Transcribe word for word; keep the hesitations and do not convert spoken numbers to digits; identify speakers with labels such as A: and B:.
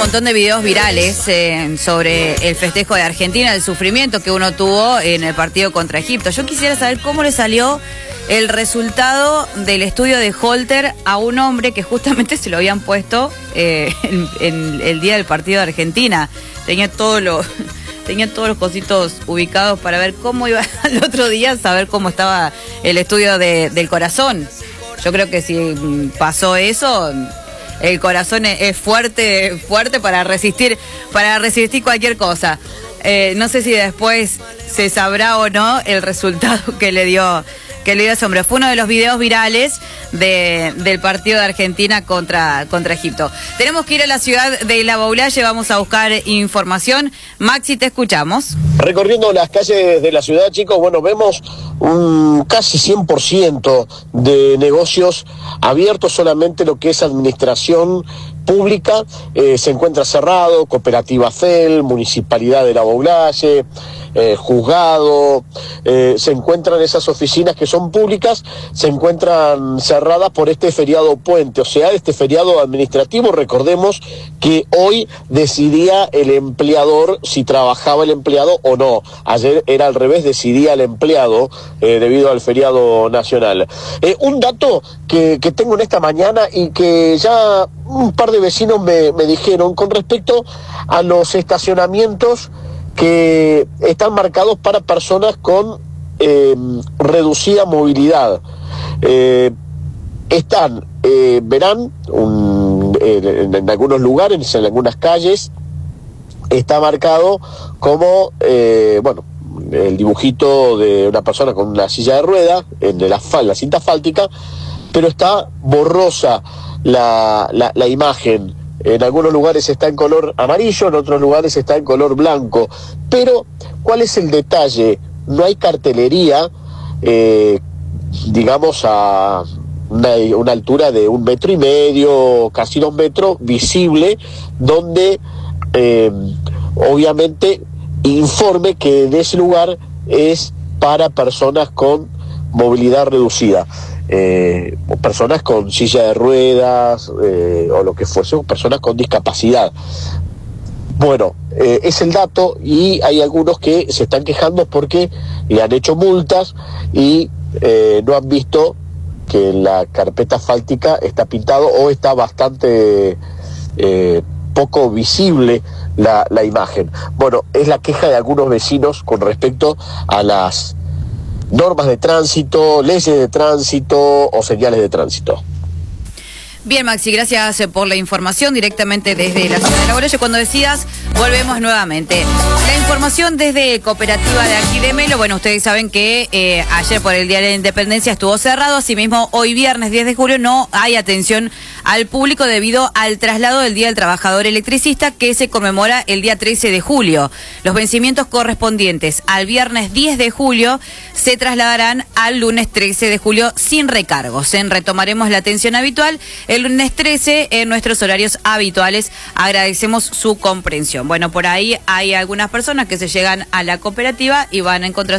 A: montón de videos virales eh, sobre el festejo de Argentina, el sufrimiento que uno tuvo en el partido contra Egipto. Yo quisiera saber cómo le salió el resultado del estudio de Holter a un hombre que justamente se lo habían puesto eh, en, en el día del partido de Argentina. Tenía todo lo... Tenía todos los cositos ubicados para ver cómo iba al otro día, saber cómo estaba el estudio de, del corazón. Yo creo que si pasó eso, el corazón es fuerte, fuerte para resistir, para resistir cualquier cosa. Eh, no sé si después se sabrá o no el resultado que le dio, que le dio ese hombre. Fue uno de los videos virales de, del partido de Argentina contra, contra Egipto. Tenemos que ir a la ciudad de La Baulalle, vamos a buscar información. Maxi, te escuchamos.
B: Recorriendo las calles de la ciudad, chicos, bueno, vemos un casi cien por ciento de negocios abiertos, solamente lo que es administración pública eh, se encuentra cerrado, Cooperativa F E L, Municipalidad de La Baulalle, eh, Juzgado, eh, se encuentran esas oficinas que son públicas, se encuentran cerradas por este feriado puente, o sea, este feriado administrativo. Recordemos que hoy decidía el empleador si trabajaba el empleado o no. Ayer era al revés, decidía el empleado eh, debido al feriado nacional. Eh, un dato que, que tengo en esta mañana y que ya un par de vecinos me, me dijeron con respecto a los estacionamientos que están marcados para personas con eh, reducida movilidad. Eh, están, eh, verán, un, eh, en, en algunos lugares, en algunas calles, está marcado como, eh, bueno, el dibujito de una persona con una silla de rueda en el asfal, la cinta asfáltica, pero está borrosa la, la, la imagen. En algunos lugares está en color amarillo, en otros lugares está en color blanco. Pero, ¿cuál es el detalle? No hay cartelería, eh, digamos, a una, una altura de un metro y medio, casi dos metros, visible, donde eh, obviamente informe que en ese lugar es para personas con movilidad reducida. Eh, o personas con silla de ruedas eh, o lo que fuese, o personas con discapacidad. Bueno, eh, es el dato, y hay algunos que se están quejando porque le han hecho multas y eh, no han visto que la carpeta asfáltica está pintado o está bastante eh, poco visible la, la imagen. Bueno, es la queja de algunos vecinos con respecto a las normas de tránsito, leyes de tránsito o señales de tránsito.
A: Bien, Maxi, gracias por la información directamente desde la ciudad de La Baulalle. Cuando decidas, volvemos nuevamente. La información desde Cooperativa de aquí de Melo. Bueno, ustedes saben que eh, ayer por el Día de la Independencia estuvo cerrado. Asimismo, hoy viernes diez de julio no hay atención al público debido al traslado del Día del Trabajador Electricista, que se conmemora el día trece de julio. Los vencimientos correspondientes al viernes diez de julio se trasladarán al lunes trece de julio sin recargos. En retomaremos la atención habitual el lunes trece en nuestros horarios habituales. Agradecemos su comprensión. Bueno, por ahí hay algunas personas que se llegan a la cooperativa y van a encontrar